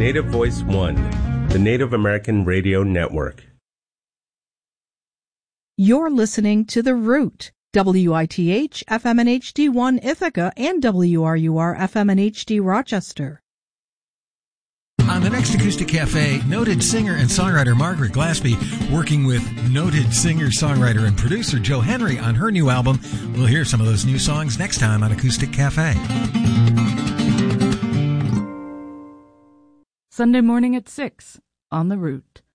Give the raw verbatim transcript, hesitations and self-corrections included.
Native Voice One, the Native American Radio Network. You're listening to The Root, W I T H F M and H D one Ithaca and W R U R F M and H D Rochester. On the next Acoustic Cafe, noted singer and songwriter Margaret Glaspie working with noted singer, songwriter, and producer Joe Henry on her new album. We'll hear some of those new songs next time on Acoustic Cafe. Sunday morning at six on The Root.